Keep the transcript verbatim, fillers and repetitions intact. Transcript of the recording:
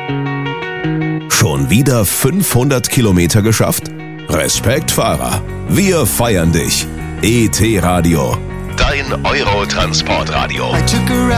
Schon wieder fünfhundert Kilometer geschafft? Respekt, Fahrer. Wir feiern dich. E T Radio. Dein Eurotransportradio.